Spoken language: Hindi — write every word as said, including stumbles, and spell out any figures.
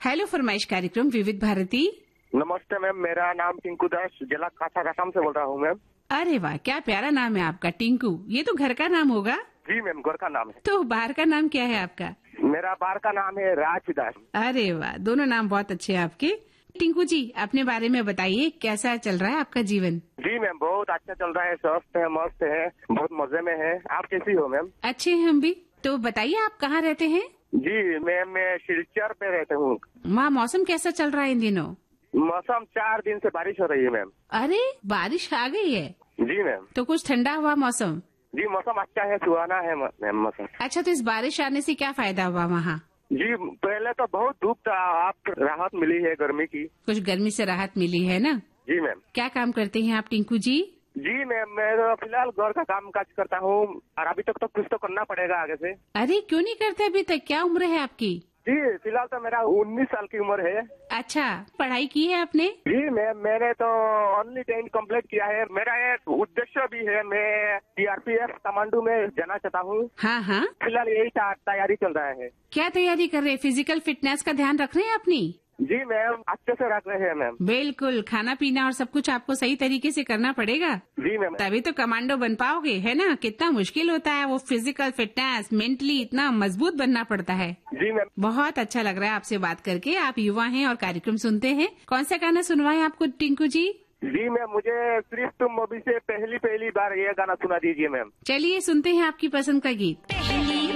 हेलो फरमाइश कार्यक्रम विविध भारती। नमस्ते मैम, मेरा नाम टिंकू दास, जिला कासाराम से बोल रहा हूँ मैम। अरे वाह, क्या प्यारा नाम है आपका टिंकू। ये तो घर का नाम होगा। जी मैम, घर का नाम है। तो बाहर का नाम क्या है आपका? मेरा बाहर का नाम है राजदास। अरे वाह, दोनों नाम बहुत अच्छे हैं आपके। टिंकू जी, अपने बारे में बताइए, कैसा चल रहा है आपका जीवन? जी मैम, बहुत अच्छा चल रहा है, स्वस्थ है, मस्त है, बहुत मजे में है। आप कैसी हो मैम? अच्छे हैं हम भी। तो बताइए, आप कहाँ रहते हैं? जी मैम, मैं सिलचर पे रहता हूँ। वहाँ मौसम कैसा चल रहा है इन दिनों? मौसम चार दिन से बारिश हो रही है मैम। अरे, बारिश आ गई है? जी मैम। तो कुछ ठंडा हुआ मौसम? जी, मौसम अच्छा है, सुहाना है मैम मौसम। अच्छा, तो इस बारिश आने से क्या फायदा हुआ वहाँ? जी, पहले तो बहुत धूप था, आप राहत मिली है गर्मी की। कुछ गर्मी से राहत मिली है ना? जी मैम। क्या काम करते हैं आप टिंकू जी? जी मैम, मैं तो फिलहाल घर का काम काज करता हूँ और अभी तक तो कुछ तो करना पड़ेगा आगे से। अरे, क्यों नहीं करते अभी तक? क्या उम्र है आपकी? जी, फिलहाल तो मेरा उन्नीस साल की उम्र है। अच्छा, पढ़ाई की है आपने? जी मैम, मैंने तो ओनली टेंथ कंप्लीट किया है। मेरा एक उद्देश्य भी है, मैं सीआरपीएफ कमांडो में जाना चाहता हूँ। हाँ हाँ। फिलहाल यही तैयारी चल रहा है। क्या तैयारी कर रहे हैं? फिजिकल फिटनेस का ध्यान रख रहे हैं अपनी? जी मैम, अच्छे से रख रहे हैं मैम। बिल्कुल, खाना पीना और सब कुछ आपको सही तरीके से करना पड़ेगा। जी मैम। तभी तो कमांडो बन पाओगे, है ना? कितना मुश्किल होता है वो फिजिकल फिटनेस, मेंटली इतना मजबूत बनना पड़ता है। जी मैम। बहुत अच्छा लग रहा है आपसे बात करके। आप युवा हैं और कार्यक्रम सुनते हैं। कौन सा गाना सुनवाएं आपको टिंकू जी? जी मैम, मुझे सिर्फ तुम मूवी से पहली पहली बार ये गाना सुना दीजिए मैम। चलिए, सुनते हैं आपकी पसंद का गीत।